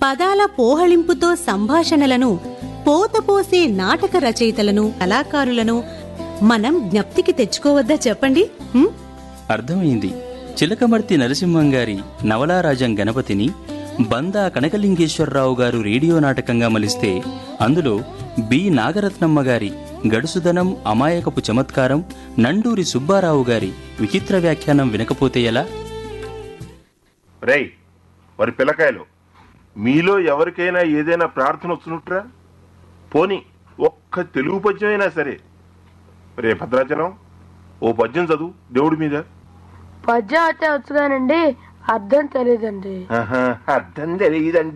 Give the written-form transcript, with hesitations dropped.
పదాల పోహళింపుతో సంభాషణలను పోతపోసే నాటక రచయితలను కళాకారులను మనం జ్ఞప్తికి తెచ్చుకోవద్దా చెప్పండి? అర్థమైంది. చిలకమర్తి నరసింహం గారి నవలారాజం గణపతిని బందా కనకలింగేశ్వరరావు గారు రేడియో నాటకంగా మలిస్తే అందులో బి నాగరత్నమ్మ గారి గడుసుదనం అమాయకపు చమత్కారం, నండూరి సుబ్బారావు గారి విచిత్ర వ్యాఖ్యానం వినకపోతే ఎలా? రేయ్ వారి పిల్లకాయలు, మీలో ఎవరికైనా ఏదైనా ప్రార్థన వస్తున్నట్రా? పోని ఒక్క తెలుగు పద్యం అయినా సరే. రే భద్రాచలం, ఓ పద్యం చదువు దేవుడి మీద. పద్యం అయితే వచ్చుగానండి, అర్థం తెలియదండి. అర్థం తెలియదండి